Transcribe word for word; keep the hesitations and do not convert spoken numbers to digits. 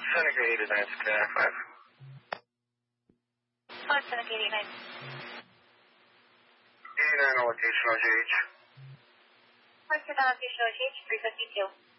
Seneca eighty-nine, Scanner five. Five Seneca eighty-nine. eighty-nine on location O G H. Five to the location O G H, three fifty-two.